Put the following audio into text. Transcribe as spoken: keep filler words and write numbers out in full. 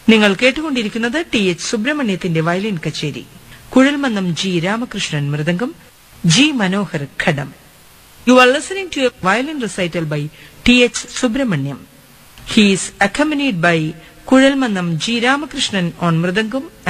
നിങ്ങൾ കേട്ടുകൊണ്ടിരിക്കുന്നത് T H സുബ്രഹ്മണ്യത്തിന്റെ violin കച്ചേരി. Kuzhalmannam G Ramakrishnan mridangam, G Manohar ghatam. You are listening to a violin recital by T H Subramaniam. He is accompanied by Kuzhalmannam G Ramakrishnan on mridangam